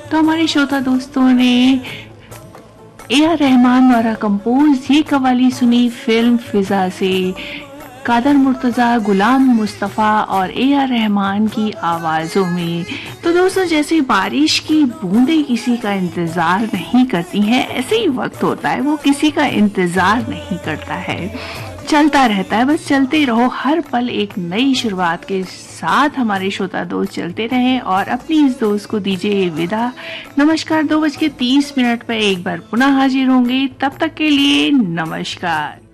तो हमारे श्रोता दोस्तों ने ए.आर. रहमान द्वारा कंपोज ये कव्वाली सुनी फिल्म फिजा से। कादर मुर्तज़ा, गुलाम मुस्तफ़ा और ए.आर. रहमान की आवाज़ों में। तो दोस्तों, जैसे बारिश की बूंदें किसी का इंतज़ार नहीं करती हैं, ऐसे ही वक्त होता है, वो किसी का इंतज़ार नहीं करता है, चलता रहता है। बस चलते रहो, हर पल एक नई शुरुआत के साथ हमारे श्रोता दोस्त चलते रहें और अपनी इस दोस्त को दीजिए विदा। नमस्कार। 2:30 पर एक बार पुनः हाजिर होंगे, तब तक के लिए नमस्कार।